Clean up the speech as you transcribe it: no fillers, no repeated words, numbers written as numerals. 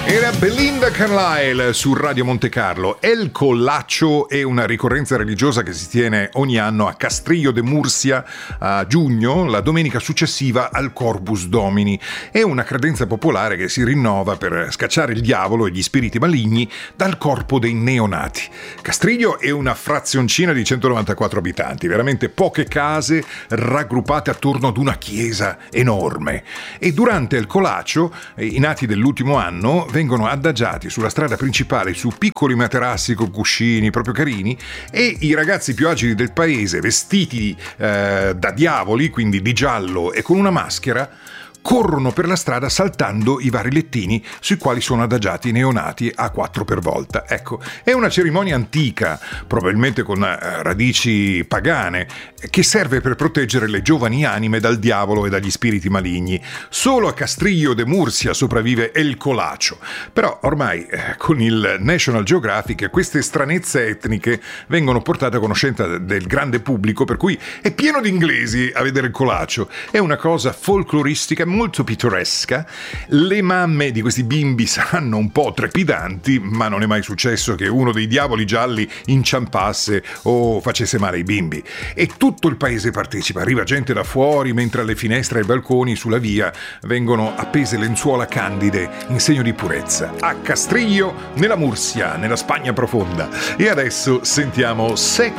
Era Belinda Carlisle su Radio Monte Carlo. El Collaccio è una ricorrenza religiosa che si tiene ogni anno a Castrillo de Murcia a giugno, la domenica successiva al Corpus Domini. È una credenza popolare che si rinnova per scacciare il diavolo e gli spiriti maligni dal corpo dei neonati. Castrillo è una frazioncina di 194 abitanti, veramente poche case raggruppate attorno ad una chiesa enorme. E durante il Collaccio, i nati dell'ultimo anno vengono adagiati sulla strada principale su piccoli materassi con cuscini proprio carini, e i ragazzi più agili del paese, vestiti da diavoli, quindi di giallo e con una maschera, corrono per la strada saltando i vari lettini sui quali sono adagiati i neonati a 4 per volta. Ecco, è una cerimonia antica, probabilmente con radici pagane, che serve per proteggere le giovani anime dal diavolo e dagli spiriti maligni. Solo a Castrillo de Murcia sopravvive El Collaccio. Però ormai con il National Geographic queste stranezze etniche vengono portate a conoscenza del grande pubblico, per cui è pieno di inglesi a vedere il Collaccio. È una cosa folcloristica molto pittoresca. Le mamme di questi bimbi saranno un po' trepidanti, ma non è mai successo che uno dei diavoli gialli inciampasse o facesse male ai bimbi. E tutto il paese partecipa, arriva gente da fuori, mentre alle finestre e ai balconi sulla via vengono appese lenzuola candide in segno di purezza. A Castrillo, nella Murcia, nella Spagna profonda. E adesso sentiamo